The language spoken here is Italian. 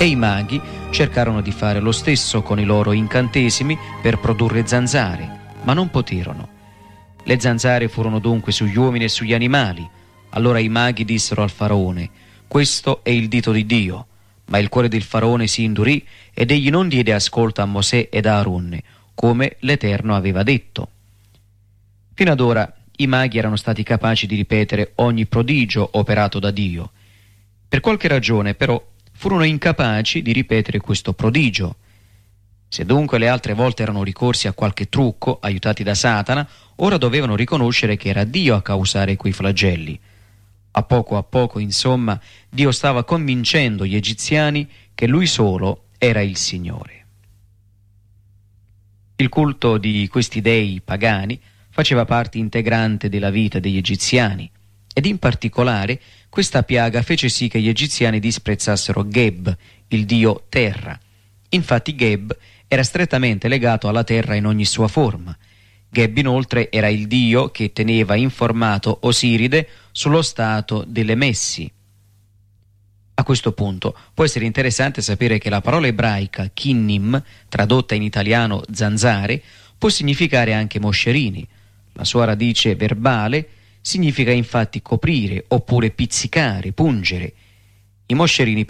e i maghi cercarono di fare lo stesso con i loro incantesimi per produrre zanzare, ma non poterono. Le zanzare furono dunque sugli uomini e sugli animali. Allora i maghi dissero al faraone: «Questo è il dito di Dio». Ma il cuore del faraone si indurì ed egli non diede ascolto a Mosè ed a Aronne, come l'Eterno aveva detto. Fino ad ora i maghi erano stati capaci di ripetere ogni prodigio operato da Dio. Per qualche ragione, però, furono incapaci di ripetere questo prodigio. Se dunque le altre volte erano ricorsi a qualche trucco, aiutati da Satana, ora dovevano riconoscere che era Dio a causare quei flagelli. A poco, insomma, Dio stava convincendo gli egiziani che Lui solo era il Signore. Il culto di questi dei pagani faceva parte integrante della vita degli egiziani, ed in particolare questa piaga fece sì che gli egiziani disprezzassero Geb, il dio terra. Infatti Geb era strettamente legato alla terra in ogni sua forma. Geb inoltre era il dio che teneva informato Osiride sullo stato delle messi. A questo punto può essere interessante sapere che la parola ebraica kinnim, tradotta in italiano zanzare, può significare anche moscerini. La sua radice verbale significa infatti coprire oppure pizzicare, pungere. I moscerini